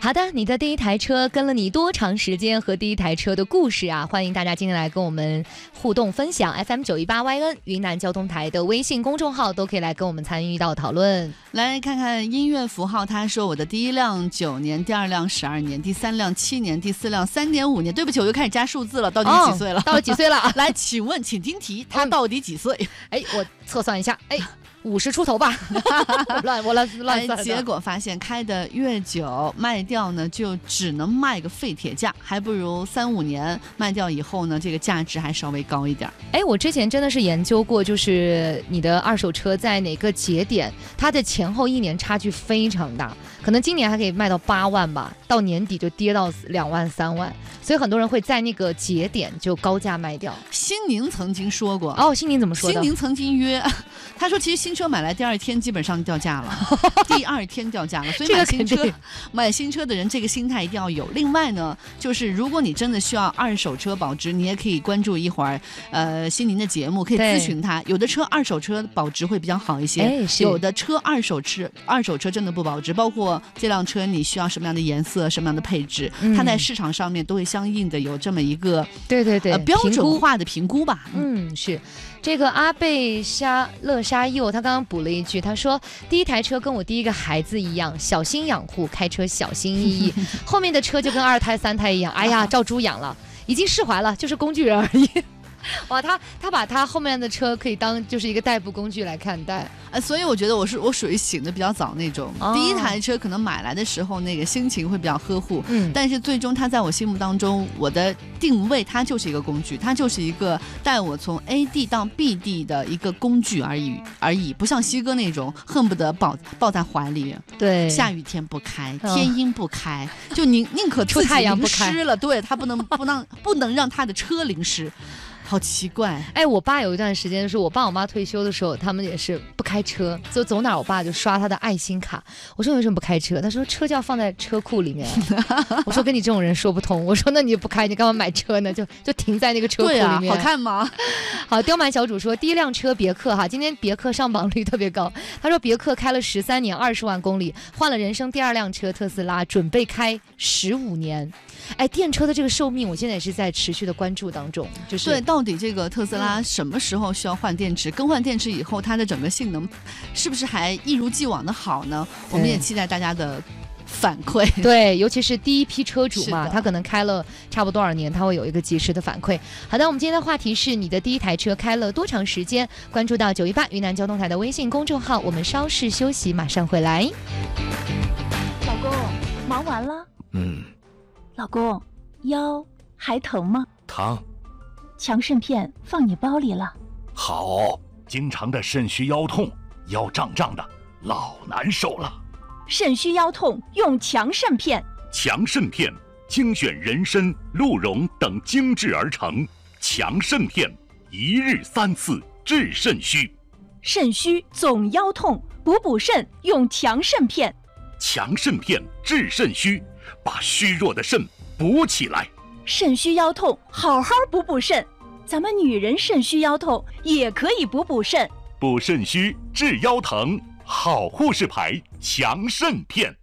好的，你的第一台车跟了你多长时间和第一台车的故事啊？欢迎大家今天来跟我们互动分享。FM918YN 云南交通台的微信公众号都可以来跟我们参与到讨论。 来看看音乐符号，他说我的第一辆9年，第二辆12年，第三辆7年，第四辆3.5年。对不起，我又开始加数字了，到底几岁了？ 到了几岁了？ 来，请问，请听题，他到底几岁？ 我测算一下，50出头吧，乱算。 结果发现开的越久，卖掉呢就只能卖个废铁价，还不如3-5年卖掉以后呢，这个价值还稍微高一点。 我之前真的是研究过，就是你的二手车在哪个节点，它的前后1年差距非常大，可能今年还可以卖到8万吧，到年底就跌到2万3万，所以很多人会在那个节点就高价卖掉。 辛宁曾经说过， 辛宁怎么说的？ 辛宁曾经约，他说其实新车买来第2天基本上掉价了，第2天掉价了，所以买新车的人这个心态一定要有。另外呢，就是如果你真的需要二手车保值，你也可以关注一会儿辛宁的节目，可以咨询他。有的车二手车保值会比较好一些，有的车二手车真的不保值，包括这辆车你需要什么样的颜色、什么样的配置，它在市场上面都会相应的有这么一个标准化的评估吧。 是。这个阿贝乐沙柚他刚刚补了一句，他说第一台车跟我第一个孩子一样，小心养护，开车小心翼翼，后面的车就跟2胎3胎一样，照猪养了，已经释怀了，就是工具人而已。哇，他把他后面的车可以当就是一个代步工具来看待， 所以我觉得我属于醒的比较早那种。第一台车可能买来的时候那个心情会比较呵护，但是最终它在我心目当中，我的定位它就是一个工具，它就是一个带我从 A 地到 B 地的一个工具而已，不像西哥那种恨不得抱在怀里。 对， 下雨天不开，天阴不开，就宁可自己淋湿了，对，他不能让他的车淋湿。好奇怪。 我爸有一段时间是我爸我妈退休的时候，他们也是不开车，就走哪我爸就刷他的爱心卡。我说为什么不开车？他说车就要放在车库里面。我说跟你这种人说不通。我说那你不开，你干嘛买车呢？就停在那个车库里面。 对啊，好看吗？ 好，刁蛮小主说第一辆车别克哈，今天别克上榜率特别高。他说别克开了13年，20万公里，换了人生第2辆车特斯拉，准备开15年。电车的这个寿命，我现在也是在持续的关注当中。就是对，到底这个特斯拉什么时候需要换电池？更换电池以后，它的整个性能是不是还一如既往的好呢？我们也期待大家的反馈。 对，尤其是第一批车主嘛，他可能开了差不多多少年，他会有一个及时的反馈。好的，我们今天的话题是你的第一台车开了多长时间？关注到918云南交通台的微信公众号，我们稍事休息，马上回来。 老公，忙完了？老公，腰还疼吗？ 疼。 强肾片放你包里了。 好，经常的肾虚腰痛，腰胀胀的，老难受了。 肾虚腰痛用强肾片。 强肾片精选人参、鹿茸等精制而成，强肾片1日3次治肾虚。 肾虚总腰痛，补肾用强肾片。 强肾片治肾虚，把虚弱的肾补起来。 肾虚腰痛好好补肾，咱们女人肾虚腰痛也可以补肾。 补肾虚治腰疼，好护士牌强肾片。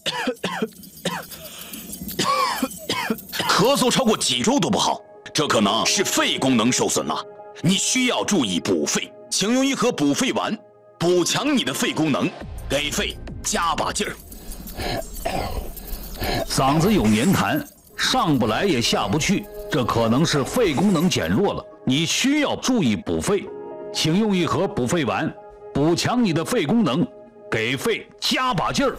咳嗽超过几周都不好，这可能是肺功能受损了，你需要注意补肺。请用一盒补肺丸，补强你的肺功能，给肺加把劲儿。 嗓子有黏痰，上不来也下不去，这可能是肺功能减弱了，你需要注意补肺。请用一盒补肺丸，补强你的肺功能，给肺加把劲儿。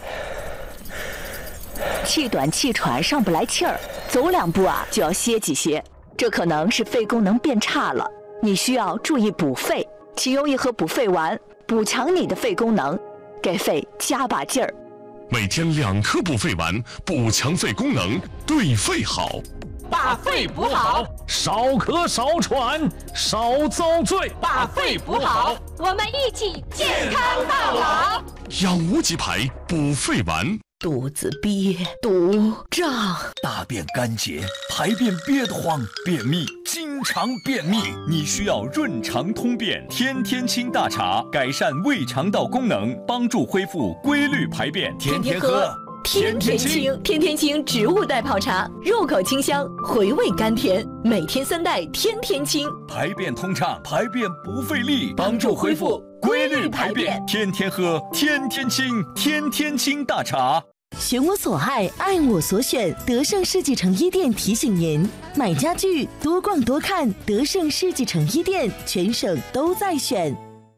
气短气喘上不来气儿，走2步就要歇几歇，这可能是肺功能变差了，你需要注意补肺。请用一盒补肺丸，补强你的肺功能，给肺加把劲儿。 每天2颗补肺丸，补强肺功能，对肺好。 把肺补好， 少咳少喘少遭罪。 把肺补好，我们一起健康到老。 养无极牌补肺丸。 肚子憋、肚胀、 大便干结、排便憋得慌、便秘、经常便秘，你需要润肠通便天天清大茶，改善胃肠道功能，帮助恢复规律排便，天天喝天天清，天天清植物代泡茶，入口清香，回味甘甜，每天3袋，天天清， 排便通畅，排便不费力，帮助恢复规律排便，天天喝，天天清，天天清大茶。 选我所爱，爱我所选。德胜世纪城一店提醒您：买家具多逛多看，德胜世纪城一店，全省都在选。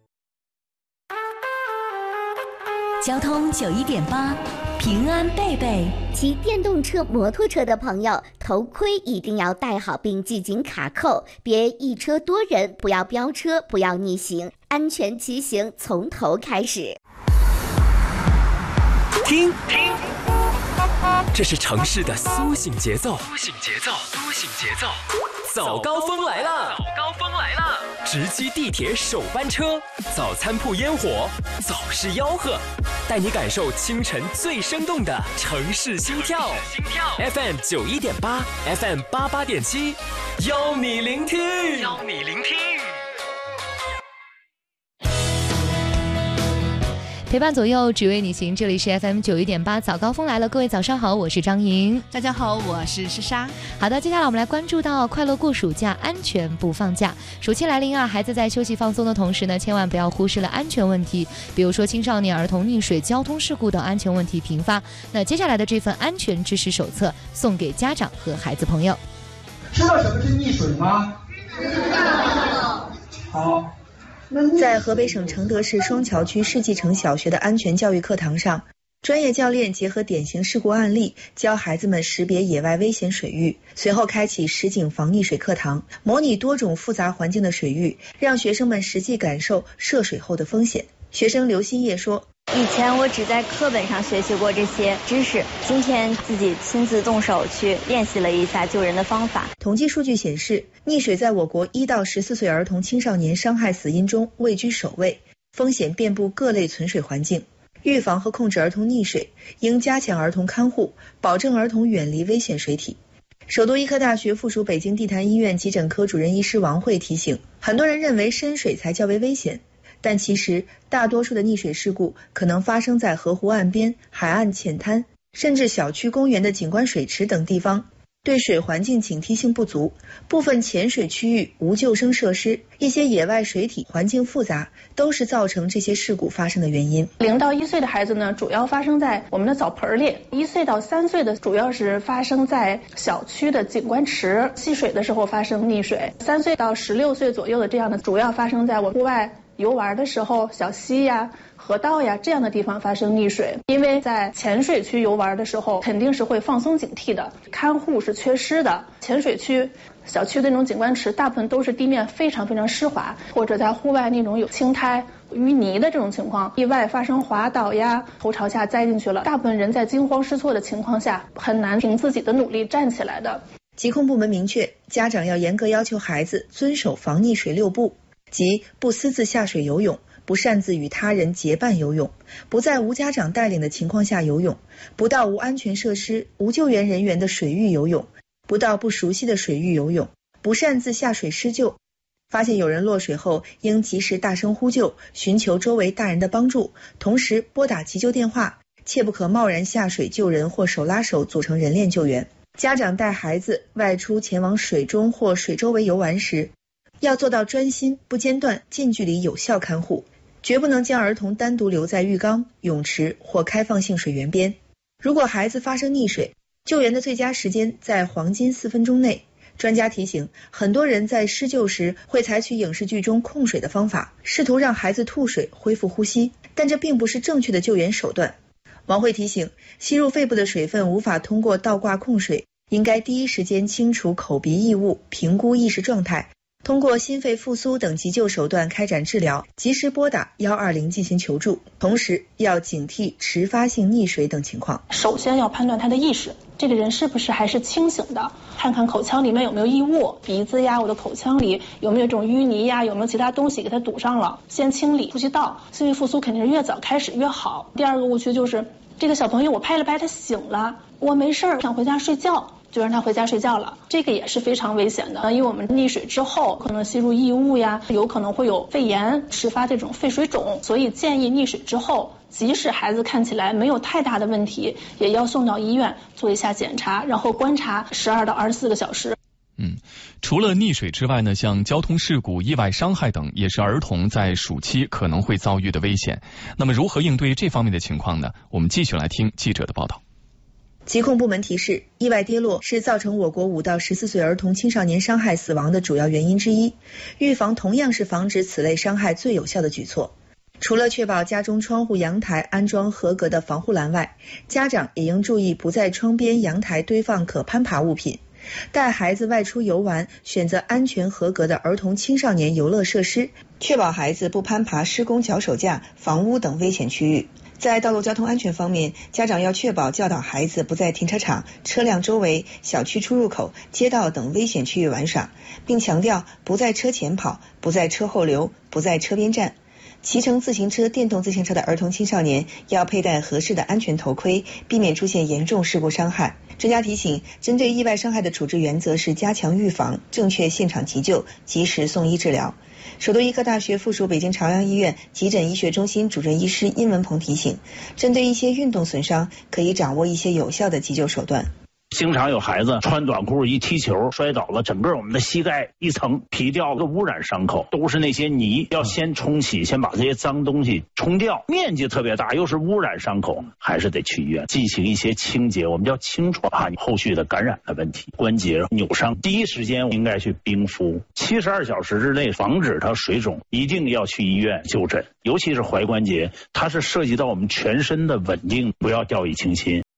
交通91.8，平安贝贝。 骑电动车、摩托车的朋友，头盔一定要戴好并系紧卡扣，别一车多人，不要飙车，不要逆行，安全骑行从头开始。 听，这是城市的苏醒节奏。早高峰来了！直击地铁首班车，早餐铺烟火，早市吆喝，带你感受清晨最生动的城市心跳。FM 91.8 ，FM 88.7，邀你聆听。 陪伴左右，只为你行。这里是 FM 91.8，早高峰来了，各位早上好，我是张莹。 大家好，我是诗莎。 好的，接下来我们来关注到快乐过暑假，安全不放假。暑期来临啊，孩子在休息放松的同时呢，千万不要忽视了安全问题，比如说青少年儿童溺水、交通事故等安全问题频发。那接下来的这份安全知识手册送给家长和孩子朋友。 知道什么是溺水吗？知道。好。 在河北省承德市双桥区世纪城小学的安全教育课堂上，专业教练结合典型事故案例，教孩子们识别野外危险水域。随后开启实景防溺水课堂，模拟多种复杂环境的水域，让学生们实际感受涉水后的风险。学生刘新叶说， 以前我只在课本上学习过这些知识，今天自己亲自动手去练习了一下救人的方法。 统计数据显示，溺水在我国1到14岁儿童青少年伤害死因中位居首位，风险遍布各类存水环境。预防和控制儿童溺水，应加强儿童看护，保证儿童远离危险水体。首都医科大学附属北京地坛医院急诊科主任医师王慧提醒，很多人认为深水才较为危险，但其实大多数的溺水事故可能发生在河湖岸边、海岸浅滩，甚至小区公园的景观水池等地方。对水环境警惕性不足，部分浅水区域无救生设施，一些野外水体环境复杂，都是造成这些事故发生的原因。 0到1岁的孩子呢，主要发生在我们的澡盆里；1岁到3岁的主要是发生在小区的景观池戏水的时候发生溺水；3岁到16岁左右的这样的，主要发生在我户外游玩的时候，小溪呀、河道呀这样的地方发生溺水。因为在浅水区游玩的时候，肯定是会放松警惕的，看护是缺失的。浅水区、小区的那种景观池，大部分都是地面非常非常湿滑，或者在户外那种有青苔、淤泥的这种情况，意外发生滑倒呀，头朝下栽进去了，大部分人在惊慌失措的情况下，很难凭自己的努力站起来的。 疾控部门明确，家长要严格要求孩子遵守防溺水6不，即不私自下水游泳，不擅自与他人结伴游泳，不在无家长带领的情况下游泳，不到无安全设施、无救援人员的水域游泳，不到不熟悉的水域游泳，不擅自下水施救。发现有人落水后，应及时大声呼救，寻求周围大人的帮助，同时拨打急救电话，切不可贸然下水救人或手拉手组成人链救援。家长带孩子外出前往水中或水周围游玩时，要做到专心、不间断、近距离有效看护，绝不能将儿童单独留在浴缸、泳池或开放性水源边。如果孩子发生溺水，救援的最佳时间在黄金4分钟内。专家提醒，很多人在施救时会采取影视剧中控水的方法，试图让孩子吐水恢复呼吸，但这并不是正确的救援手段。王慧提醒，吸入肺部的水分无法通过倒挂控水，应该第一时间清除口鼻异物，评估意识状态，通过心肺复苏等急救手段开展治疗，及时拨打120进行求助，同时要警惕迟发性溺水等情况。 首先要判断他的意识，这个人是不是还是清醒的，看看口腔里面有没有异物，鼻子呀，我的口腔里有没有这种淤泥呀，有没有其他东西给他堵上了，先清理呼吸道。心肺复苏肯定是越早开始越好。第二个误区就是这个小朋友我拍了拍他醒了，我没事儿，想回家睡觉，就让他回家睡觉了。这个也是非常危险的，因为我们溺水之后可能吸入异物呀，有可能会有肺炎，迟发这种肺水肿，所以建议溺水之后，即使孩子看起来没有太大的问题，也要送到医院做一下检查，然后观察12到24个小时。 除了溺水之外呢，像交通事故、意外伤害等，也是儿童在暑期可能会遭遇的危险。那么如何应对这方面的情况呢？我们继续来听记者的报道。 疾控部门提示，意外跌落是造成我国5到14岁儿童青少年伤害死亡的主要原因之一，预防同样是防止此类伤害最有效的举措。除了确保家中窗户、阳台安装合格的防护栏外，家长也应注意不在窗边、阳台堆放可攀爬物品。带孩子外出游玩，选择安全合格的儿童青少年游乐设施，确保孩子不攀爬施工脚手架、房屋等危险区域。在道路交通安全方面，家长要确保教导孩子不在停车场、车辆周围、小区出入口、街道等危险区域玩耍，并强调不在车前跑、不在车后留、不在车边站。骑乘自行车、电动自行车的儿童青少年要佩戴合适的安全头盔，避免出现严重事故伤害。专家提醒，针对意外伤害的处置原则是加强预防、正确现场急救、及时送医治疗。首都医科大学附属北京朝阳医院急诊医学中心主任医师殷文鹏提醒，针对一些运动损伤，可以掌握一些有效的急救手段。 经常有孩子穿短裤一踢球摔倒了，整个我们的膝盖一层皮掉个污染伤口，都是那些泥，要先冲洗，先把这些脏东西冲掉，面积特别大，又是污染伤口，还是得去医院进行一些清洁，我们叫清创，怕后续的感染的问题，关节扭伤，第一时间应该去冰敷，72小时之内防止它水肿，一定要去医院就诊，尤其是踝关节，它是涉及到我们全身的稳定，不要掉以轻心。